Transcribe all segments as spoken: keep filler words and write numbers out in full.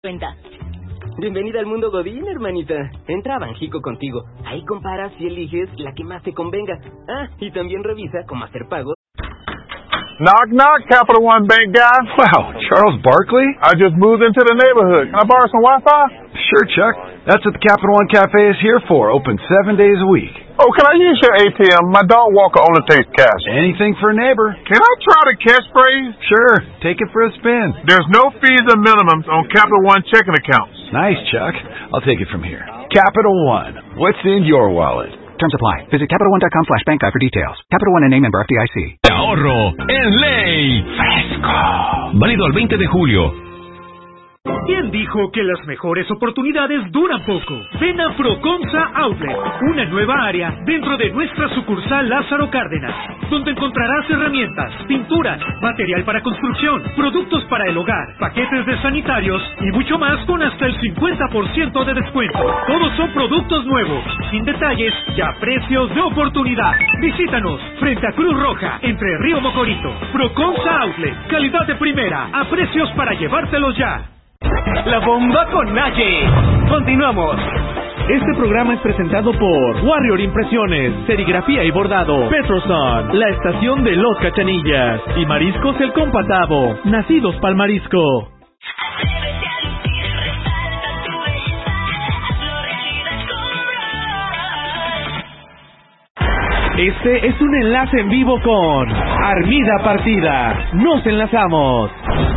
Cuenta. Bienvenida al mundo Godín, hermanita. Entra a Banjico contigo. Ahí comparas y eliges la que más te convenga. Ah, y también revisa cómo hacer pagos. Knock, knock, Capital One Bank guy. Wow, Charles Barkley? I just moved into the neighborhood. Can I borrow some Wi-Fi? Sure, Chuck. That's what the Capital One Cafe is here for. Open seven days a week. Oh, can I use your A T M? My dog walker only takes cash. Anything for a neighbor. Can I try the catchphrase? Sure. Take it for a spin. There's no fees or minimums on Capital One checking accounts. Nice, Chuck. I'll take it from here. Capital One. What's in your wallet? Terms apply. Visit Capital One dot com slash bank guide for details. Capital One N A member F D I C. Ahorro en ley. Fresco. Válido al veinte de julio. ¿Quién dijo que las mejores oportunidades duran poco? Ven a Proconsa Outlet, una nueva área dentro de nuestra sucursal Lázaro Cárdenas, donde encontrarás herramientas, pinturas, material para construcción, productos para el hogar, paquetes de sanitarios y mucho más con hasta el cincuenta por ciento de descuento. Todos son productos nuevos, sin detalles y a precios de oportunidad. Visítanos frente a Cruz Roja, entre Río Mocorito. Proconsa Outlet, calidad de primera, a precios para llevártelos ya. La bomba con Naye. Continuamos. Este programa es presentado por Warrior Impresiones, Serigrafía y Bordado, Petroson, La Estación de los Cachanillas y Mariscos El Compatavo, nacidos pa'l marisco. Este es un enlace en vivo con Armida Partida. Nos enlazamos.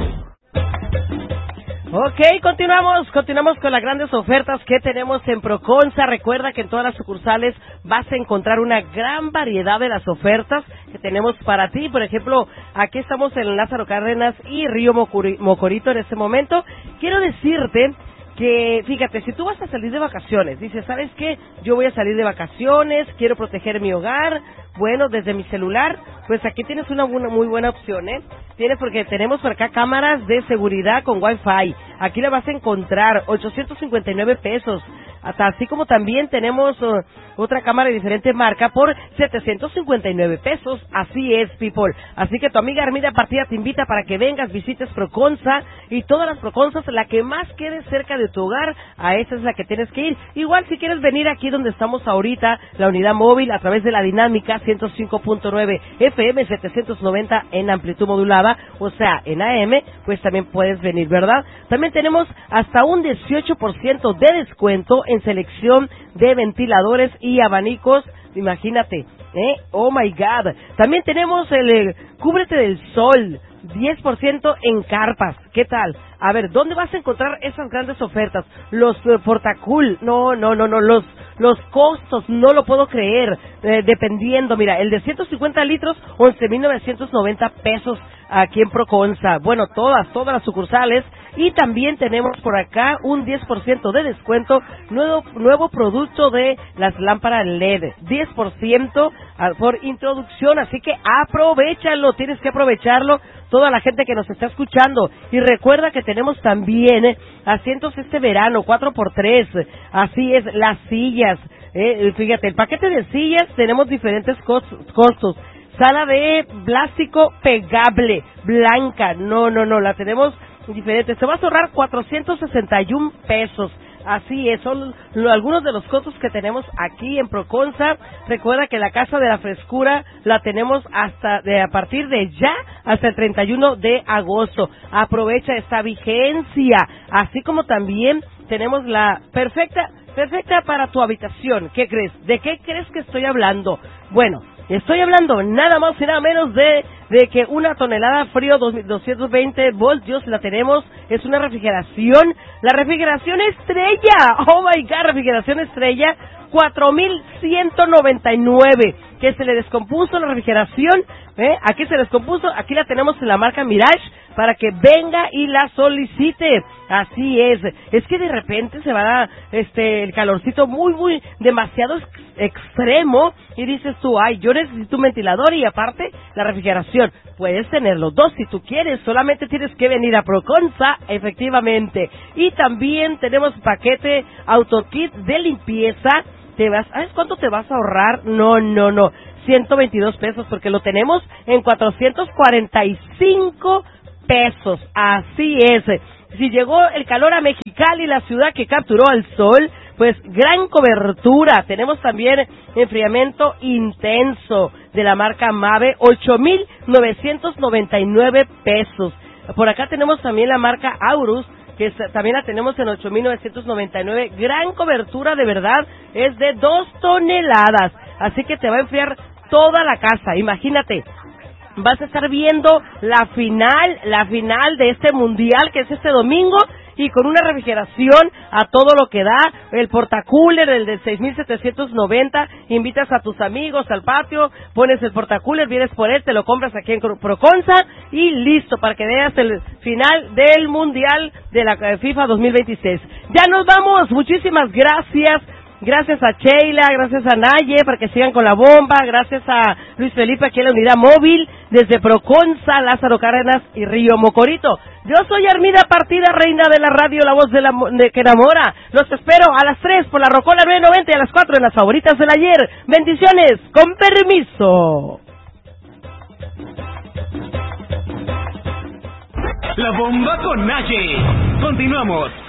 Ok, continuamos, continuamos con las grandes ofertas que tenemos en Proconsa. Recuerda que en todas las sucursales vas a encontrar una gran variedad de las ofertas que tenemos para ti. Por ejemplo, aquí estamos en Lázaro Cárdenas y Río Mocorito en este momento. Quiero decirte que, fíjate, si tú vas a salir de vacaciones, dices, ¿sabes qué? Yo voy a salir de vacaciones, quiero proteger mi hogar, bueno, desde mi celular, pues aquí tienes una, una muy buena opción, ¿eh? Tienes porque tenemos por acá cámaras de seguridad con Wi-Fi. Aquí la vas a encontrar, ochocientos cincuenta y nueve pesos. Hasta así como también tenemos uh, otra cámara de diferente marca por setecientos cincuenta y nueve pesos. Así es, people. Así que tu amiga Armida Partida te invita para que vengas, visites Proconsa y todas las Proconsas, la que más quede cerca de tu hogar, a esa es la que tienes que ir. Igual si quieres venir aquí donde estamos ahorita, la unidad móvil a través de la dinámica ciento cinco punto nueve F M, setecientos noventa en amplitud modulada, o sea, en A M, pues también puedes venir, ¿verdad? También tenemos hasta un dieciocho por ciento de descuento en selección de ventiladores y abanicos, imagínate, ¿eh? Oh my God. También tenemos el eh, cúbrete del sol, diez por ciento en carpas. ¿Qué tal? A ver, ¿dónde vas a encontrar esas grandes ofertas? Los eh, Portacool, no, no, no, no, los los costos, no lo puedo creer, eh, dependiendo, mira, el de ciento cincuenta litros, once mil novecientos noventa pesos aquí en Proconsa. Bueno, todas, todas las sucursales. Y también tenemos por acá un diez por ciento de descuento, nuevo nuevo producto de las lámparas L E D, diez por ciento por introducción, así que aprovéchalo, tienes que aprovecharlo, toda la gente que nos está escuchando. Y recuerda que tenemos también eh, asientos este verano, cuatro por tres, así es, las sillas, eh, fíjate, el paquete de sillas tenemos diferentes costos. Sala de plástico pegable, blanca, no, no, no, la tenemos diferente, se va a ahorrar cuatrocientos sesenta y un pesos. Así es, son lo, algunos de los costos que tenemos aquí en Proconsa. Recuerda que la Casa de la Frescura la tenemos hasta de a partir de ya hasta el treinta y uno de agosto. Aprovecha esta vigencia, así como también tenemos la perfecta perfecta para tu habitación. ¿Qué crees? ¿De qué crees que estoy hablando? Bueno, estoy hablando nada más y nada menos de, de que una tonelada frío doscientos veinte voltios la tenemos, es una refrigeración, la refrigeración estrella, oh my God, refrigeración estrella, cuatro mil ciento noventa y nueve, que se le descompuso la refrigeración, ¿eh? Aquí se descompuso, aquí la tenemos en la marca Mirage, para que venga y la solicite. Así es, es que de repente se va a, este el calorcito muy muy demasiado ex extremo y dices tú, ay, yo necesito un ventilador y aparte la refrigeración. Puedes tener los dos si tú quieres, solamente tienes que venir a Proconsa, efectivamente. Y también tenemos paquete AutoKit de limpieza. Te vas, ¿sabes cuánto te vas a ahorrar? No, no, no, ciento veintidós pesos, porque lo tenemos en cuatrocientos cuarenta y cinco pesos, así es. Si llegó el calor a Mexicali, la ciudad que capturó al sol, pues gran cobertura. Tenemos también enfriamiento intenso de la marca Mave, ocho mil novecientos noventa y nueve pesos. Por acá tenemos también la marca Aurus, que también la tenemos en ocho mil novecientos noventa y nueve. Gran cobertura, de verdad, es de dos toneladas. Así que te va a enfriar toda la casa. Imagínate, vas a estar viendo la final, la final de este mundial, que es este domingo, y con una refrigeración a todo lo que da, el portacooler, el de seis mil setecientos noventa, invitas a tus amigos al patio, pones el portacooler, vienes por él, te lo compras aquí en Proconsa, y listo, para que veas el final del mundial de la FIFA dos mil veintiséis. Ya nos vamos, muchísimas gracias. Gracias a Sheila, gracias a Naye, para que sigan con la bomba, gracias a Luis Felipe aquí en la unidad móvil, desde Proconsa, Lázaro Cárdenas y Río Mocorito. Yo soy Armida Partida, reina de la radio, la voz de la de que enamora. Los espero a las tres por la Rocola nueve noventa y a las cuatro en las favoritas del ayer. Bendiciones, con permiso. La bomba con Naye. Continuamos.